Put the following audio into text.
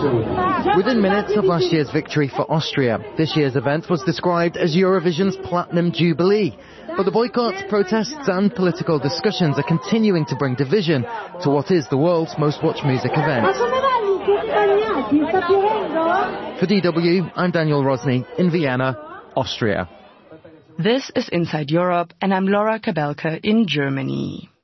Within minutes of last year's victory for Austria, this year's event was described as Eurovision's Platinum Jubilee. But the boycotts, protests and political discussions are continuing to bring division to what is the world's most watched music event. For DW, I'm Daniel Rosny in Vienna, Austria. This is Inside Europe, and I'm Laura Kabelka in Germany.